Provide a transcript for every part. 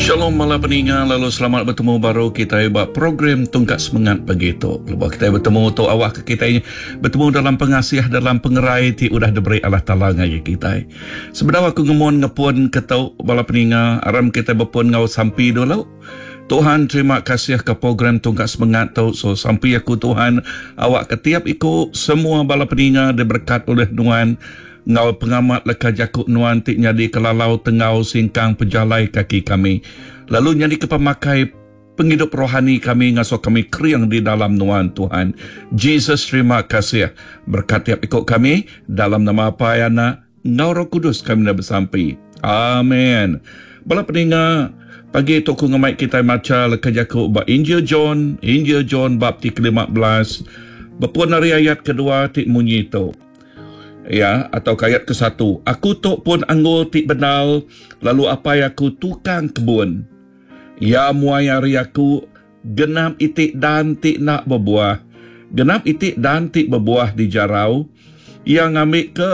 Shalom malam peningat, lalu selamat bertemu baru kita buat program Tongkat Semangat begitu. Lepas kita bertemu tu awak kita bertemu dalam pengasiah, dalam pengerai ti udah diberi Allah Ta'ala ngaya kita. Sebenarnya aku ngemun ngepun ketau malam peningat, aram kita berpun ngau sampai dulu. Tuhan terima kasih ke program Tongkat Semangat tu. So sampai aku Tuhan, awak ketiap ikut semua bala peningat diberkat oleh Tuhan. Ngau pengamat leka jakuk nuan tik nyadi kelalau tengau singkang pejalai kaki kami. Lalu nyadi kepemakai penghidup rohani kami ngasuh kami keriang di dalam nuan Tuhan. Jesus terima kasih. Berkat tiap ikut kami dalam nama apa anak ngau Roh Kudus kami dah bersampai. Amin. Bala peningat pagi tu ku ngemai kita maca leka jakuk ba Injil John bab ti ke-15. Berpuan dari ayat kedua tik munyi tu. Ya, atau ayat ke-1. Aku tok pun anggur tik benal, lalu apa aku tukang kebun. Ya muayari aku, genap itik dan tik nak berbuah. Genap itik dan tik berbuah di jarau, yang ambil ke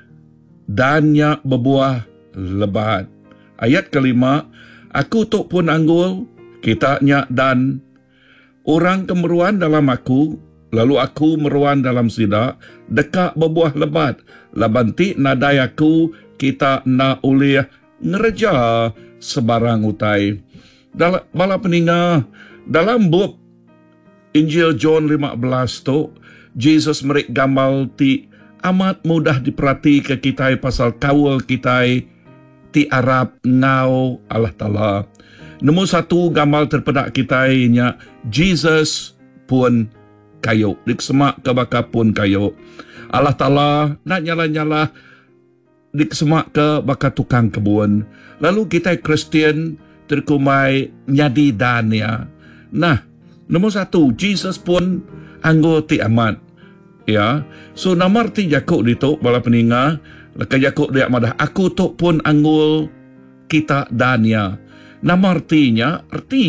dan nyak berbuah lebat. Ayat kelima, aku tok pun anggur, kita nyak dan orang kemeruan dalam aku, lalu aku meruan dalam sidak, dekat berbuah lebat. Labanti nadai aku, kita nak ulih ngereja sebarang utai. Bala peningat, dalam bab Injil John 15 tu, Jesus merik gambar ti amat mudah diperhati ke kita pasal kawal kita ti Arab ngau Allah Ta'ala. Nombor satu gambar terpedak kita nya Jesus pun kayu, dikesemak ke bakal pun kayu. Allah Ta'ala nak nyala-nyala dikesemak ke bakal tukang kebun. Lalu kita Kristian terkumai nyadi dania. Nah, nombor satu, Jesus pun anggur ti amat. Ya, so nama arti Yakub itu, bala peningat, leka Yakub dia madah, aku tok pun anggur kita dania. Nama artinya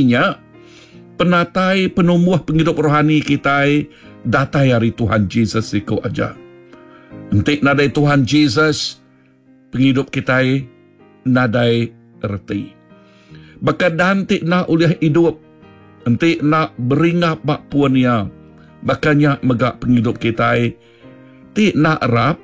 penatai penumbuh penghidup rohani kita datai hari Tuhan Jesus ikut aja. Entik nadai Tuhan Jesus penghidup kita nadai erti. Bakal dantik nak uliah hidup, entik nak beringap bak puannya, bakalnya megak penghidup kita ti nak Arab,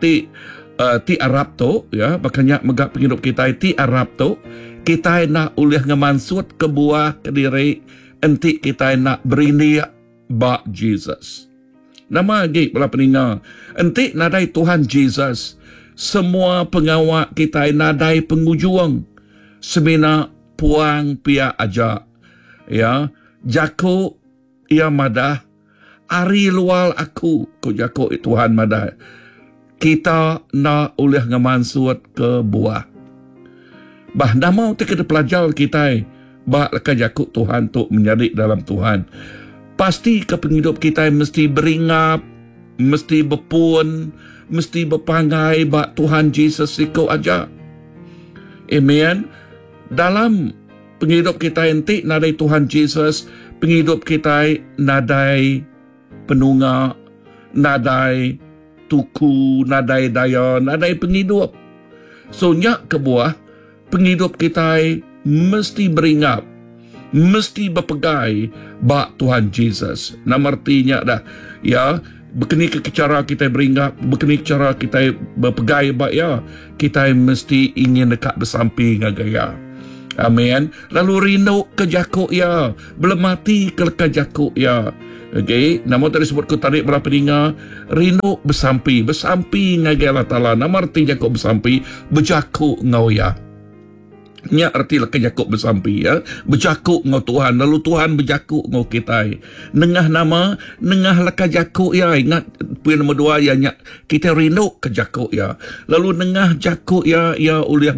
ti Arab tu ya, bakalnya megak penghidup kita ti Arab tu, kita nak uliah ngemansut ke buah ke diri, entik kita nak berini bak Jesus. Nama lagi pula peningat, entik nadai Tuhan Jesus, semua pengawak kita nadai pengujuang, semina puang pia aja. Ya, jako ia madah, ari lual aku, ku jako Tuhan madah. Kita nak uliah ngemansut ke buah. Bah nama utik ke pelajar kita, bah leka jakuk Tuhan tu menjadi dalam Tuhan. Pasti ke penghidup kita mesti beringap, mesti berpun, mesti berpangai bak Tuhan Jesus ikut aja. Amen. Dalam penghidup kita entik nadai Tuhan Jesus, penghidup kita nadai penunga, nadai tuku, nadai daya, nadai penghidup. So nyak ke buah, penghidup kita mesti beringap, mesti berpegai bak Tuhan Jesus. Nama artinya dah, ya, berkini ke cara kita beringap, berkini cara kita berpegai bak ya, kita mesti ingin dekat bersamping gaya. Amin. Lalu rindu ke jakuk ya, belum mati ke jakuk ya. Okey, nama tadi sebut ku tarik berapa dengar, rindu bersampi ngagay Allah Ta'ala. Nama arti jakuk bersampi, berjakuk ngau ya. Nya arti leka jakuk bersampi ya, berjakuk ngau Tuhan, lalu Tuhan berjakuk ngau kita. Nengah nama, nengah leka jakuk ya, ingat poin nombor 2 ya, nya kita rindu ke jakuk ya. Lalu nengah jakuk ya, ya uliah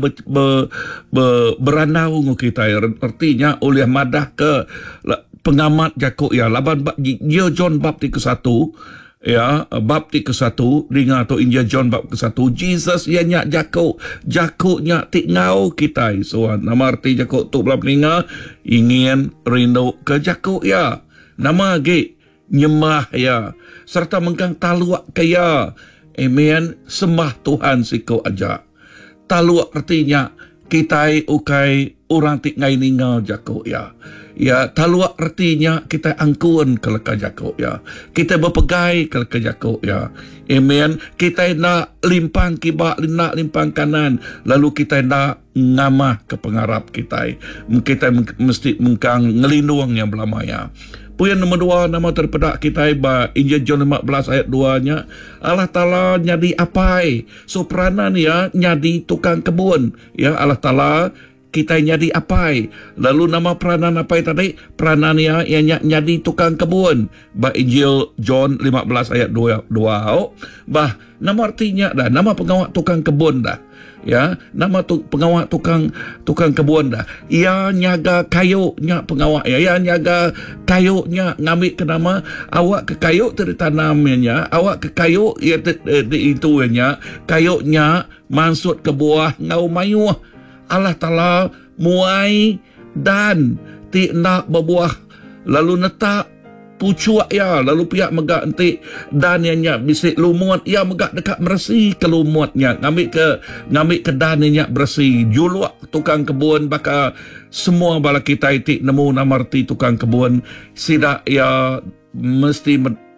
beranau ngau kita. Artinya uliah madah ke pengamat jakuk ya. Laban John bab ke-1 ya, bab ke-1 dengar tu Injil John bab ke-1, Jesus ia nyak jakuk nyak tik ngau kita. So nama arti jakuk tu belah peningat ingin rindu ke jakuk ya. Nama lagi nyembah ya, serta menggang taluak kaya. Amen. Sembah Tuhan siko aja. Taluak artinya kita ukai orang tik ngai ningal jako ya. Ya, taluak artinya kita angkuan ke leka jako ya. Kita berpegai ke leka jako ya. Amen. Kita nak limpang kibak, nak limpang kanan. Lalu kita nak ngamah ke pengarap kita. Kita mesti mengkang ngelindung yang belamaya. Puan nombor 2 nama terpedak kita ba Injil John 15 ayat 2-nya Allah Taala nyadi apai. So peranan ya nyadi tukang kebun. Ya Allah Taala kita nyadi apai. Lalu nama peranan apai tadi? Peranan ya yang nyadi tukang kebun. Ba Injil John 15 ayat 2. Bah nama artinya dah nama pengawal tukang kebun dah. Ya, nama pengawal tukang kebun dah. Ia nyaga kayunya pengawal ya. Ia nyaga kayunya ngambil ke nama awak ke kayu tertanamnya. Awak ke kayu ia itu nya kayunya masuk ke buah ngau mayuh. Allah Ta'ala muai dan ti nak berbuah lalu netak pucuak ya lalu pihak megak enti dan yang bisik lumut ya megak dekat meresi ke lumutnya ngambil ke dan yang bersih juluak tukang kebun baka semua bala kita itu nemu nama arti tukang kebun sidak ya mesti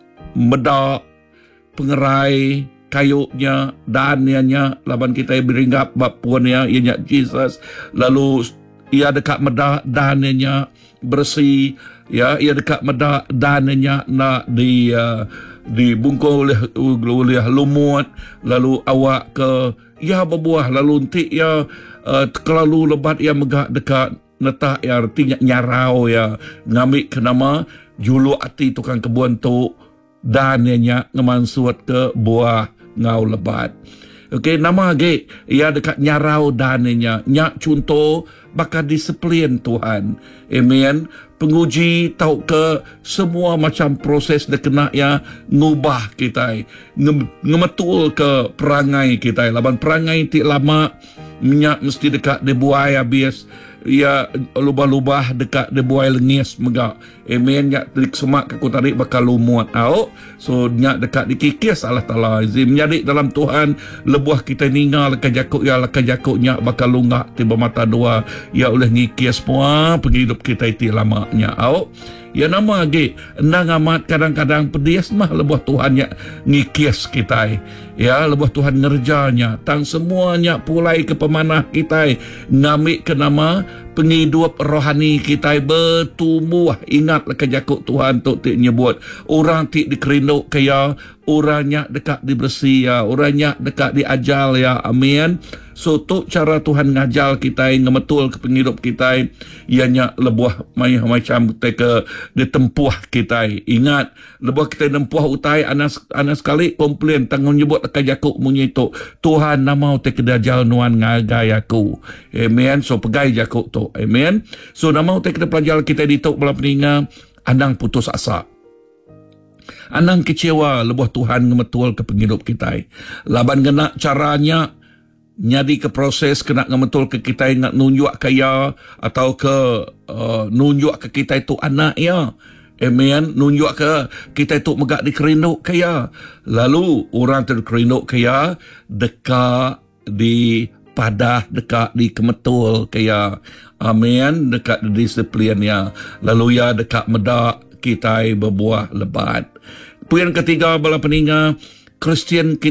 medak pengerai kayunya dannya laban kita beringgap bab puannya ianya Jesus lalu ia dekat medak dannya bersih ya ia dekat medak dannya nak dibungkul oleh lumut lalu awak ke ia berbuah lalu nanti ia terlalu lebat ia megak dekat netak ya artinya nyarau ya ngambil ke nama julu ati tukang kebun tu dannya ngemansut ke buah ngau lebat. Okey, nama lagi ia dekat nyarau dannya nyak contoh bakal disiplin Tuhan. Amen. Penguji tahu ke semua macam proses dia kena ya ngubah kita, ngemetul ke perangai kita. Laban perangai ti lama minyak mesti dekat dibuai habis ia lubah-lubah dekat dibuai lengis megak. Amen. Nyak trik semak aku tarik bakal lumut au. So nyak dekat dikikis Allah Taala izin menjadi dalam Tuhan lebuah kita ningal ke jakuk ya ke jakuk nyak bakal lunggak tiba mata dua ya oleh ngikis semua penghidup kita itu lamanya au. Ya nama lagi endang amat kadang-kadang pedis mah lebuah Tuhan ya ngikis kita. Ya lebuah Tuhan ngerjanya tang semuanya pulai ke pemanah kita ngambil ke nama penghidup rohani kita bertumbuh. Ingat kejakuk Tuhan tu nyebut orang ti dikerinduk kaya orangnya dekat dibersih ya orangnya dekat diajal ya amin. So tu cara Tuhan ngajal kita ngemetul ke penghidup kita ianya lebuah macam ke ditempuh kita. Ingat lebuah kita nempuh utai anas sekali komplain tanggung nyebut kejakuk munyi tu Tuhan nama te kedajal nuan ngagayaku. Amen. So pegai jakuk tu. Amen. So nama te kedajal kita dituk bala peninga anang putus asa. Anang kecewa lebuah Tuhan ngemetul ke penghidup kita. Laban kena caranya nyadi ke proses kena ngemetul ke kita nak nunjuk kaya atau ke nunjuk ke kita itu anak ya. Amen. Nunjuk ke kita itu megak dikerinduk kaya. Lalu orang terkerinduk kaya dekat di padah dekat di kemetul kaya. Amen. Dekat di disiplinnya. Lalu ya dekat medak kita berbuah lebat. Poin ketiga bala peninga Kristian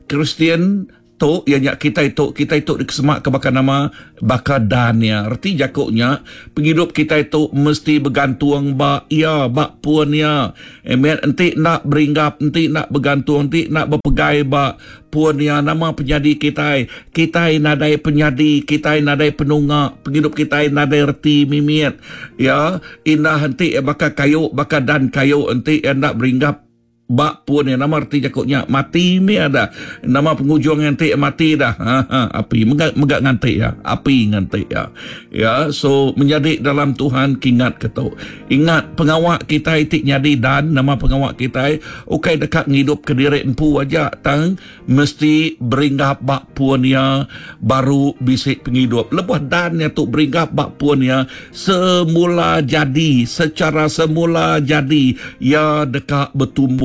tu ianya kita itu dikesemak ke bakal nama bakal dannya arti jakuknya penghidup kita itu mesti bergantung bak pun ya amen enti nak beringgap enti nak bergantung enti nak berpegai bak pun ya nama penyadi kita nadai penyadi kita nadai penungak penghidup kita nadai reti mimit ya indah enti bakal kayu bakal dan kayu enti nak beringgap bak pun yang nama arti jakutnya mati ni ada nama penghujung ngantik mati dah api megak ngantik ya api ngantik ya so menjadi dalam Tuhan kingat ketuk ingat pengawak kita itik nyadi dan nama pengawak kita ukai dekat ngidup ke diri empu aja tang mesti beringgap bak pun ya baru bisik penghidup lebuh dan ya tu beringgap bak pun ya secara semula jadi ya dekat bertumbuh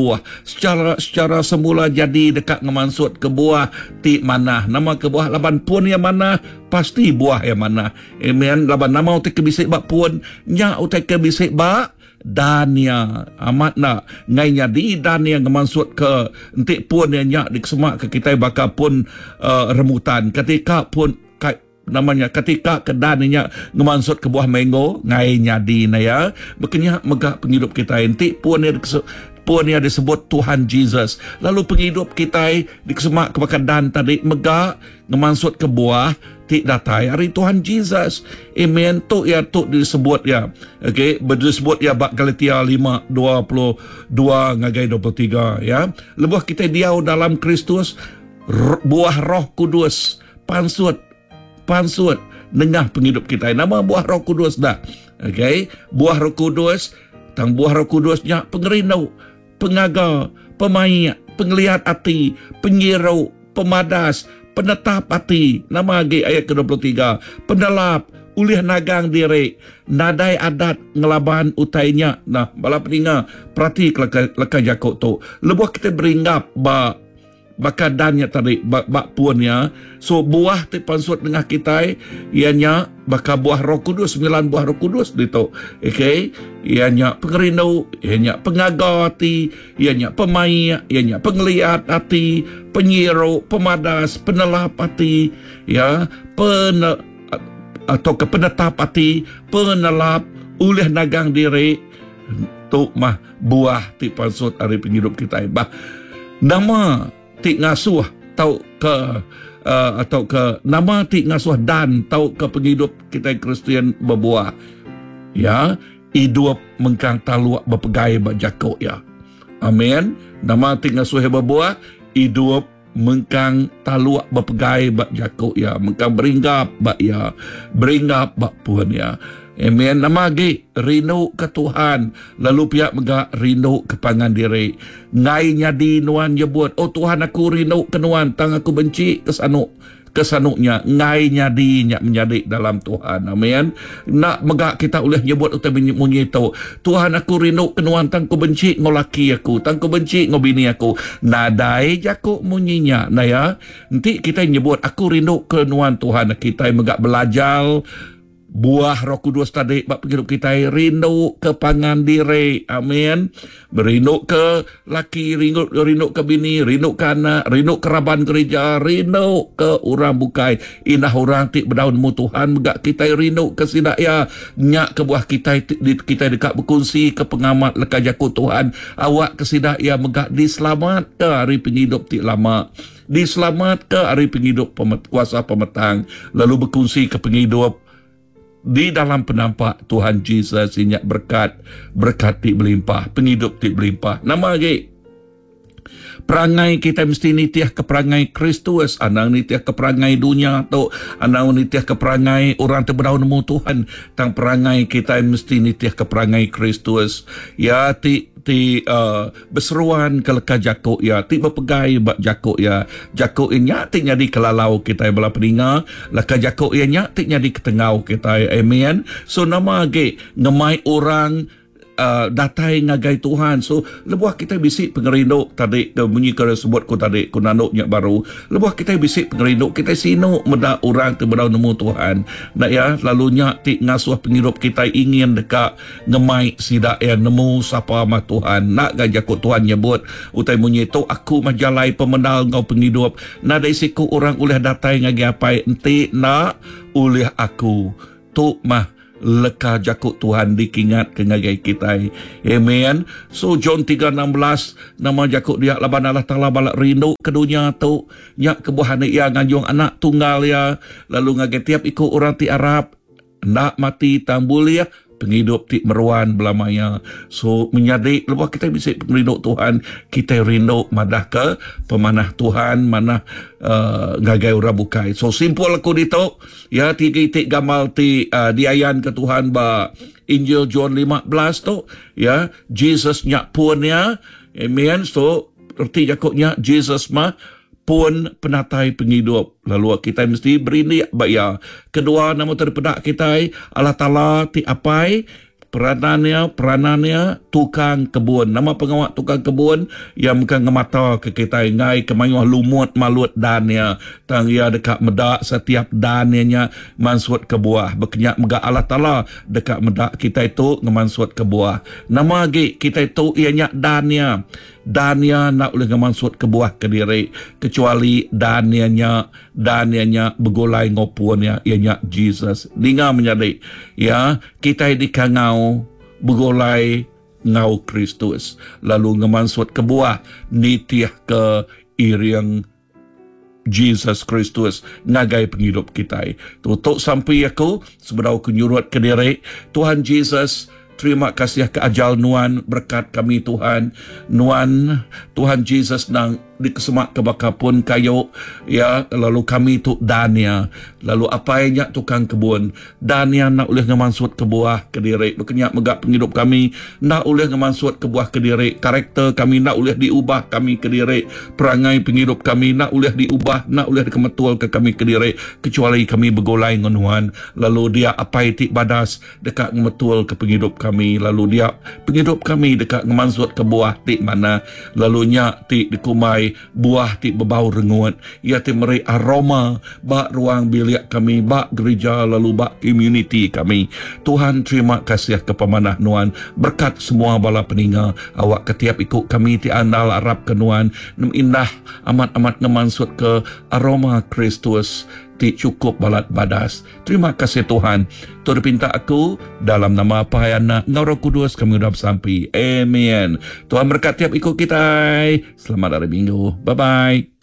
buah. Secara semula jadi dekat ngemansut ke buah ti mana. Nama ke buah laban pun yang mana, pasti buah yang mana. Amen. Laban nama utai ke bisik bak pun, nya utai ke bisik bak dania amat nak ngainya di dania ngemansut ke entik pun yang nyak dikesemak ke kita bakal pun remutan ketika pun namanya ketika kedaninya ngemansut ke buah mango ngainya di naya makanya megah penghidup kita entik pun yang disebut Tuhan Jesus. Lalu penghidup kita dikesemak ke bakal dan tadi megah ngemansut ke buah ti datai hari Tuhan Jesus. Amen. Tu ya tu disebut ya. Okey, disebut ya bab Galatia 5:22 ngagai 23 ya. Lebuh kita diau dalam Kristus, buah Roh Kudus pansut nengah penghidup kita. Nama buah Roh Kudus dah. Okey, buah Roh Kudus, tang buah Roh Kudusnya pengerindau, pengaga, pemain, penglihat hati, penyirau, pemadas, penetap hati. Nama lagi ayat ke-23. Pendelap, ulih nagang diri, nadai adat ngelaban utainya. Nah, bala peninga, perhati leka jakut tu. Lebuh kita beringgap bakadannya tadi, bak puannya. So, buah ti pansut dengan kita, ianya bakal buah Roh Kudus, 9 buah Roh Kudus itu. Okay? Ianya pengerindau, ianya pengaga hati, ianya pemain, ianya penglihat hati, penyirau, pemadas, penelap hati, ya, atau penetap hati, penelap, ulih nagang diri, tu mah buah ti pansut hari penghidup kita. Bah, nama ti ngasuh tau ke atau ke nama ti ngasuh dan tau ke penghidup kita Kristian berbuah ya hidup mengkang taluak berpegai berjakuk ya. Amin. Nama ti ngasuh berbuah hidup mengkang taluak berpegai berjakuk ya, mengkang beringgap bak puan ya. Amen. Nama lagi rindu ke Tuhan, lalu pihak megak rindu ke pangan diri. Ngai nyadi nuan nyebut, oh Tuhan aku rindu ke nuan, tang aku benci kesanuknya. Ngai nyadi nyak menjadi dalam Tuhan. Amen. Nak megak kita boleh nyebut utai bunyi tahu, Tuhan aku rindu ke nuan, tang aku benci ngolaki aku, tang aku benci ngobini aku. Nadai jakuk munyinya. Nah ya, nanti kita nyebut aku rindu ke nuan Tuhan, kita megak belajar buah Roh Kudus tadi bak penghidup kita, rindu ke pangan diri. Amin. Berindu ke laki, rindu ke bini, rindu ke anak, rindu ke raban gereja, rindu ke orang bukai. Inah orang tik berdaun mu Tuhan, megak kita rindu ke sidaya, nyak ke buah kita dekat berkongsi ke pengamat leka jakut Tuhan. Awak ke sidaya megak diselamat ke hari penghidup tik lama. Diselamat ke hari penghidup kuasa pemetang. Lalu berkongsi ke penghidup di dalam penampak Tuhan Jesus inyak berkat ti berlimpah, penghidup ti berlimpah. Nama lagi perangai kita mesti nitiah ke perangai Kristus, anang nitiah ke perangai dunia atau anang nitiah ke perangai orang terberdaun nemu Tuhan. Tang perangai kita mesti nitiah ke perangai Kristus. Ya ti berseruan ke leka jakuk ya, ti berpegai bak jakuk ya. Jakuk inya ti nyadi kelalau kita bala peninga, leka jakuk inya ti nyadi ketengau kita. Amen. So nama lagi ngemai orang datai ngagai Tuhan. So lebuah kita bisik pengerindu tadi bunyi kena sebut ku tadi ku nanuknya baru. Lebuah kita bisik pengerindu kita sino meda orang terberdau nemu Tuhan. Nak ya lalunya ti ngasuh penghidup kita ingin dekat ngemai sidak yang nemu sapa ma Tuhan. Nak gajakut Tuhan nyebut utai bunyi tu aku majalai pemenal ngau penghidup. Nak dari siku orang ulih datai ngagi apai enti nak ulih aku. Tu mah leka jakut Tuhan dikingat ke ngagai kita. Amen. So John 3:16 nama jakut dia laban Allah Ta'ala balak rindu ke dunia tu nyak kebuhan ia ngajung anak tunggal ya, lalu ngagai tiap ikut orang ti Arab nak mati tambul ya, penghidup ti meruan belamanya. So menyadi lepas kita bisa rindu Tuhan, kita rindu madah ke pemanah Tuhan, manah ngagai ura bukai. So simple aku dito ya, titik gamal ti diayan ke Tuhan ba Injil John 15 tu ya, Jesus nyak pun ya. Amen. So erti jakutnya Jesus mah pun penatai penghidup. Lalu kita mesti berini ya. Kedua, nama terpedak kita Allah Ta'ala ti apai Peranannya tukang kebun. Nama pengawak tukang kebun yang bukan ngemata ke kita ngai kemayuh lumut malut dannya. Tang ia dekat medak setiap dannya mansut ke buah. Berkenyak megak Allah Ta'ala dekat medak kita itu ngemansut ke buah. Nama lagi kita itu ianya dannya. Dannya nak boleh ngemansut ke buah ke diri kecuali dannya bergolai ngopuannya ianya Jesus. Dengar menjadi ya kita dikangau bergolai ngau Kristus lalu ngemansut ke buah nitiah ke iriang Jesus Kristus ngagai penghidup kita. Tutup sampai aku sebenarnya aku nyurut ke diri Tuhan Jesus. Terima kasih ke ajal Nuan berkat kami Tuhan. Nuan Tuhan Jesus nang dikesemak ke bakapun kayu ya lalu kami tu dania lalu apa yang tukang kebun dania nak boleh ngemansut ke buah ke diri berkenyak megak penghidup kami nak boleh ngemansut ke buah ke diri karakter kami nak boleh diubah kami ke diri perangai penghidup kami nak boleh diubah nak boleh dikemetul ke kami ke diri kecuali kami bergolai dengan lalu dia apa itu badas dekat ngemetul ke penghidup kami lalu dia penghidup kami dekat ngemansut ke buah tik mana lalu nyak tik dikumai buah ti berbau rengut ia ti meri aroma bak ruang bilik kami bak gereja lalu bak community kami. Tuhan terima kasih ke pemanah Nuan berkat semua bala peninga awak ketiap ikut kami ti andal Arab ke Nuan indah amat-amat ngemansut ke aroma Kristus ti cukup balat badas. Terima kasih Tuhan. Tuhan pinta aku dalam nama Pahayana Roh Kudus kami udah sampai. Amen. Tuhan berkat tiap ikut kita. Selamat hari Minggu. Bye-bye.